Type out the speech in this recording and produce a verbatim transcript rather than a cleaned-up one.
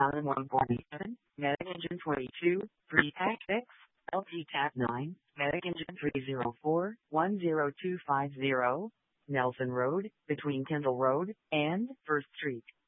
Allen one forty-seven, Medic Engine twenty-two, Pre-Pack six, L T T A C nine, Medic Engine three zero four, one zero two five zero, Nelson Road, between Kendall Road and First Street.